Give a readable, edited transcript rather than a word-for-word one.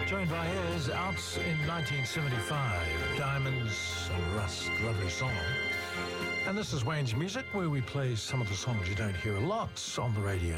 Joan Baez, out in 1975. Diamonds and Rust, lovely song. And this is Wayne's Music, where we play some of the songs you don't hear a lot on the radio